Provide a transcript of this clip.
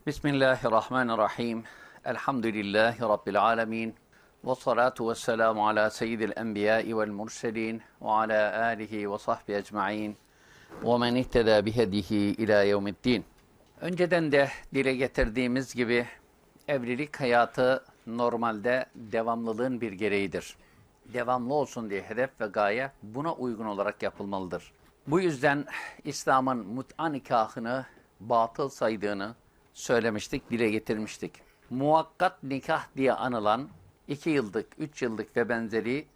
Bismillahirrahmanirrahim. Elhamdülillahi Rabbil alemin. Ve salatu ve selamu ala seyyidil enbiyai vel murselin ve ala alihi ve sahbihi ecma'in ve men ihteda bihedihi ila yevmiddin. Önceden de dile getirdiğimiz gibi evlilik hayatı normalde devamlılığın bir gereğidir. Devamlı olsun diye hedef ve gaye buna uygun olarak yapılmalıdır. Bu yüzden İslam'ın mut'a nikahını batıl saydığını söylemiştik, dile getirmiştik. Muakkat nikah diye anılan 2 yıllık, 3 yıllık ve benzeri